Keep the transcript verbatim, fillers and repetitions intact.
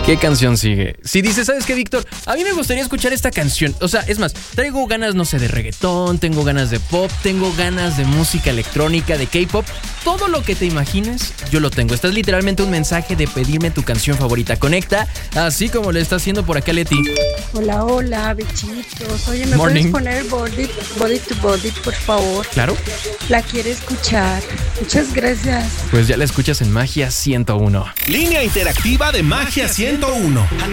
¿Qué canción sigue? Si dices, ¿sabes qué, Víctor? A mí me gustaría escuchar esta canción. O sea, es más, traigo ganas, no sé, de reggaetón, tengo ganas de pop, tengo ganas de música electrónica, de K-pop. Todo lo que te imagines, yo lo tengo. Estás literalmente un mensaje de pedirme tu canción favorita. Conecta, así como lo está haciendo por acá Leti. Hola, hola, bichitos. Oye, ¿me Morning. puedes poner body, body to Body, por favor? Claro. La quiero escuchar. Muchas gracias. Pues ya la escuchas en Magia ciento uno. Línea interactiva de Magia ciento uno.